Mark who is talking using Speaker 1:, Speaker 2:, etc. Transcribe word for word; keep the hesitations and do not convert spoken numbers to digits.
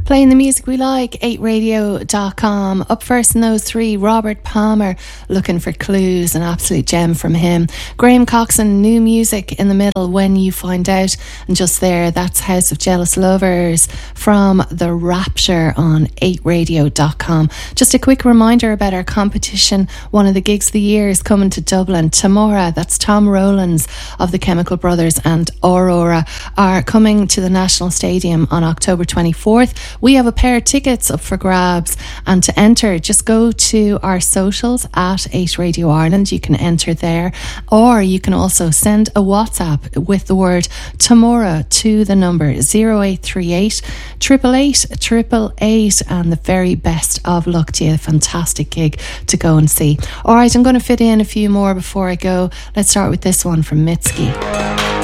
Speaker 1: Playing the music we like, eight radio dot com. Up first in those three, Robert Palmer, Looking for Clues, an absolute gem from him. Graham Coxon, New Music in the middle, When You Find Out. And just there, that's House of Jealous Lovers from The Rapture on eight radio dot com. Just a quick reminder about our competition. One of the gigs of the year is coming to Dublin. Tomorrow, that's Tom Rowlands of the Chemical Brothers and Aurora are coming to the National Stadium on October twenty-fourth. We have a pair of tickets up for grabs, and to enter, just go to our socials at eight Radio Ireland. You can enter there, or you can also send a WhatsApp with the word tomorrow to the number zero eight three eight, eight eight eight, eight eight eight, and the very best of luck to you. A fantastic gig to go and see. All right, I'm going to fit in a few more before I go. Let's start with this one from Mitski.